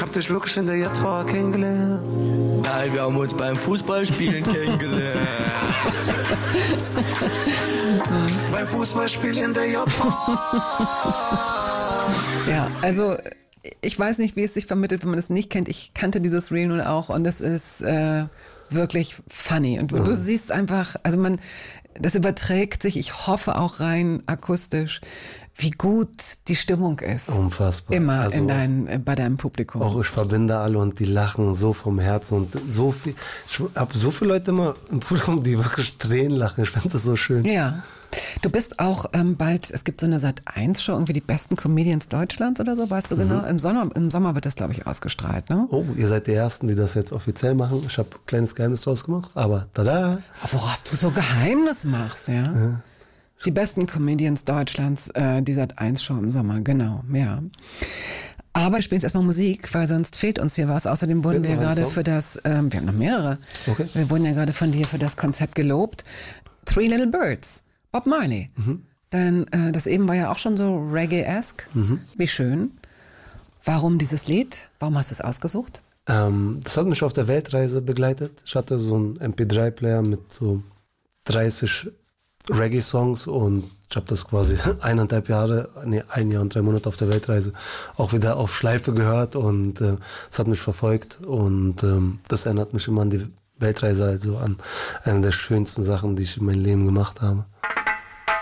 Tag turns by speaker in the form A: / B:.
A: hab dich wirklich in der JVA kennengelernt.
B: Nein, wir haben uns beim Fußballspielen kennengelernt.
A: Beim Fußballspiel in der JVA.
C: Ja, also ich weiß nicht, wie es sich vermittelt, wenn man es nicht kennt. Ich kannte dieses Reel nun auch und es ist wirklich funny. Und du siehst einfach, also das überträgt sich, ich hoffe auch rein akustisch, wie gut die Stimmung ist.
A: Unfassbar.
C: Immer
A: also,
C: bei deinem Publikum.
A: Auch ich verbinde alle und die lachen so vom Herzen und so viel. Ich habe so viele Leute immer im Publikum, die wirklich Tränen lachen. Ich finde das so schön.
C: Ja. Du bist auch bald, es gibt so eine Sat.1-Show, irgendwie die besten Comedians Deutschlands oder so, weißt du genau? Im Sommer wird das, glaube ich, ausgestrahlt, ne?
A: Oh, ihr seid die Ersten, die das jetzt offiziell machen. Ich habe ein kleines Geheimnis draus gemacht, aber tada!
C: Woraus du so Geheimnis machst, ja? Die besten Comedians Deutschlands, die Sat.1-Show im Sommer, genau, ja. Aber wir spielen jetzt erstmal Musik, weil sonst fehlt uns hier was. Außerdem wurden wir gerade für das, wir haben noch mehrere, wir wurden ja gerade von dir für das Konzept gelobt. Three Little Birds. Bob Marley. Denn das eben war ja auch schon so Reggae-esque. Wie schön. Warum dieses Lied? Warum hast du es ausgesucht?
A: Das hat mich auf der Weltreise begleitet. Ich hatte so einen MP3-Player mit so 30 Reggae-Songs und ich habe das quasi 1 Jahr und 3 Monate auf der Weltreise auch wieder auf Schleife gehört und es hat mich verfolgt und das erinnert mich immer an die Weltreise, also an eine der schönsten Sachen, die ich in meinem Leben gemacht habe.